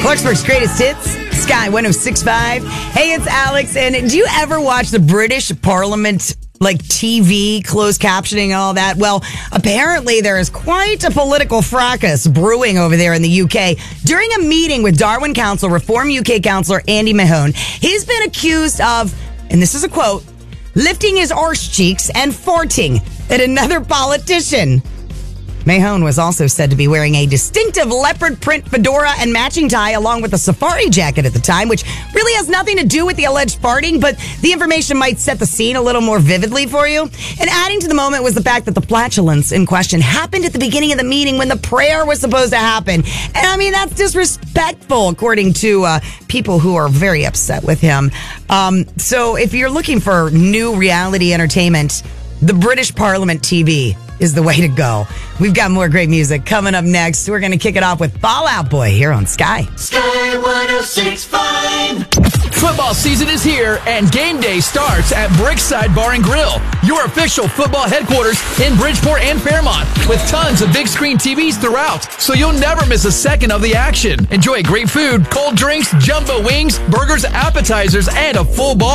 Clarksburg's greatest hits, Sky 106.5. Hey, it's Alex. And do you ever watch the British Parliament, like TV, closed captioning, all that? Well, apparently there is quite a political fracas brewing over there in the UK. During a meeting with Darwin Council, Reform UK councillor Andy Mahone, he's been accused of, and this is a quote, lifting his arse cheeks and farting at another politician. Mahone was also said to be wearing a distinctive leopard print fedora and matching tie along with a safari jacket at the time, which really has nothing to do with the alleged farting, but the information might set the scene a little more vividly for you. And adding to the moment was the fact that the flatulence in question happened at the beginning of the meeting when the prayer was supposed to happen. And I mean, that's disrespectful, according to people who are very upset with him. So if you're looking for new reality entertainment, the British Parliament TV is the way to go. We've got more great music coming up next. We're going to kick it off with Fall Out Boy here on Sky. Sky 106.5. Football season is here, and game day starts at Brickside Bar and Grill, your official football headquarters in Bridgeport and Fairmont, with tons of big screen TVs throughout, so you'll never miss a second of the action. Enjoy great food, cold drinks, jumbo wings, burgers, appetizers, and a full bar.